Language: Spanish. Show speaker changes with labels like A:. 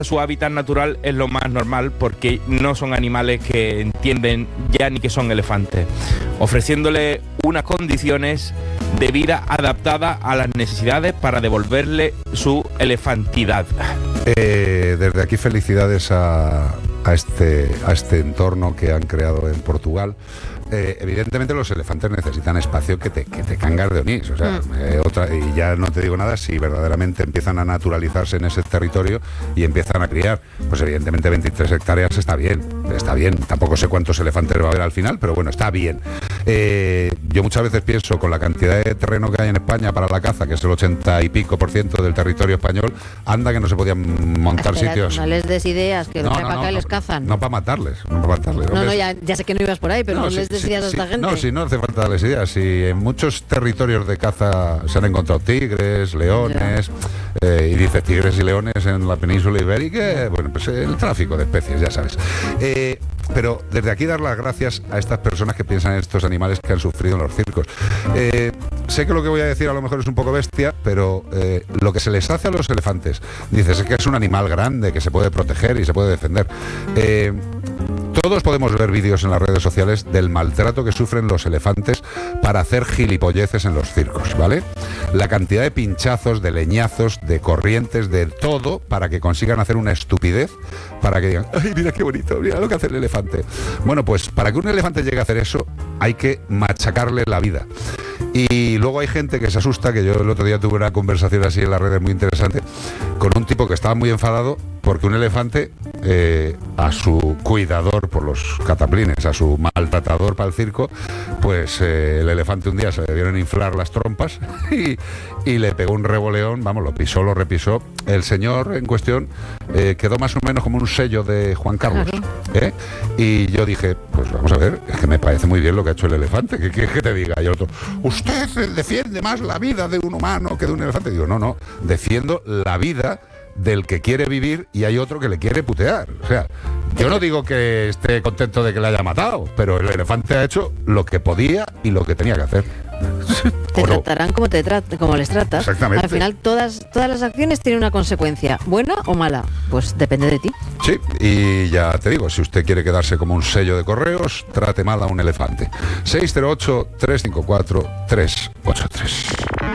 A: su hábitat natural es lo más normal, porque no son animales que entienden ya ni que son elefantes, ofreciéndole unas condiciones de vida adaptadas a las necesidades para devolverle su elefantidad.
B: Desde aquí felicidades a este entorno que han creado en Portugal. Evidentemente los elefantes necesitan espacio que te cangas de onís, o sea, y ya no te digo nada si verdaderamente empiezan a naturalizarse en ese territorio y empiezan a criar. Pues evidentemente 23 hectáreas está bien, tampoco sé cuántos elefantes va a haber al final, pero bueno, está bien. Yo muchas veces pienso, con la cantidad de terreno que hay en España para la caza, que es el 80 y pico % del territorio español, anda que no se podían montar sitios.
C: No les des ideas, que para acá les cazan.
B: No para matarles.
C: No, ya sé que no ibas por ahí, pero no les des ideas a esta gente.
B: No, si no hace falta darles ideas. Si en muchos territorios de caza se han encontrado tigres, leones, y dice tigres y leones en la península ibérica, bueno, pues el tráfico de especies, ya sabes. Pero desde aquí dar las gracias a estas personas que piensan en estos animales que han sufrido en los circos. Sé que lo que voy a decir a lo mejor es un poco bestia, pero lo que se les hace a los elefantes, dices, es que es un animal grande, que se puede proteger y se puede defender. Todos podemos ver vídeos en las redes sociales del maltrato que sufren los elefantes para hacer gilipolleces en los circos, ¿vale? La cantidad de pinchazos, de leñazos, de corrientes, de todo, para que consigan hacer una estupidez, para que digan, ¡ay, mira qué bonito, mira lo que hace el elefante! Bueno, pues para que un elefante llegue a hacer eso, hay que machacarle la vida. Y luego hay gente que se asusta, que yo el otro día tuve una conversación así en las redes muy interesante, con un tipo que estaba muy enfadado porque un elefante, a su cuidador por los cataplines, a su maltratador para el circo, pues el elefante un día se le dieron inflar las trompas y le pegó un revoleón, vamos, lo pisó, lo repisó. El señor en cuestión quedó más o menos como un sello de Juan Carlos. Y yo dije, pues vamos a ver, es que me parece muy bien lo que ha hecho el elefante, que te diga. Y el otro, usted defiende más la vida de un humano que de un elefante. Digo, no, defiendo la vida del que quiere vivir y hay otro que le quiere putear. O sea, yo no digo que esté contento de que le haya matado, pero el elefante ha hecho lo que podía y lo que tenía que hacer.
C: Te tratarán como les tratas.
B: Exactamente.
C: Al final todas las acciones tienen una consecuencia, buena o mala. Pues depende de ti.
B: Sí, y ya te digo, si usted quiere quedarse como un sello de correos, trate mal a un elefante. 608-354-383.